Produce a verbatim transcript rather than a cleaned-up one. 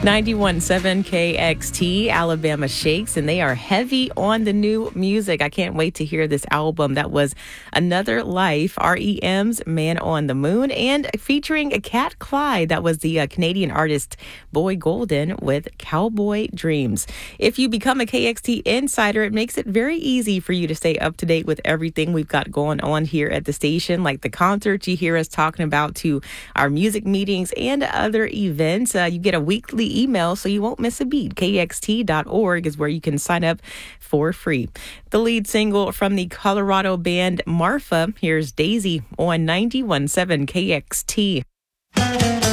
ninety-one point seven K X T, Alabama Shakes, and they are heavy on the new music. I can't wait to hear this album. That was Another Life, R E M's Man on the Moon, and featuring Cat Clyde. That was the uh, Canadian artist Boy Golden with Cowboy Dreams. If you become a K X T insider, it makes it very easy for you to stay up to date with everything we've got going on here at the station, like the concerts you hear us talking about, to our music meetings and other events. Uh, you get a weekly email so you won't miss a beat. K X T dot org is where you can sign up for free. The lead single from the Colorado band Marfa, here's Daisy on ninety-one point seven K X T.